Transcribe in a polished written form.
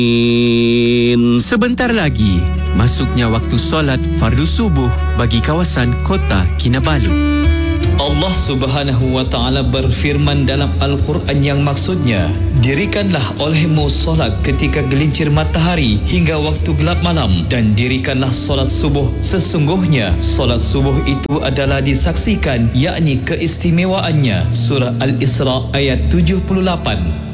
Sebentar lagi, masuknya waktu solat fardu subuh bagi kawasan Kota Kinabalu. Allah Subhanahu wa Ta'ala berfirman dalam Al-Quran yang maksudnya, dirikanlah olehmu solat ketika gelincir matahari hingga waktu gelap malam, dan dirikanlah solat subuh. Sesungguhnya solat subuh itu adalah disaksikan, yakni keistimewaannya. Surah Al-Isra ayat 78.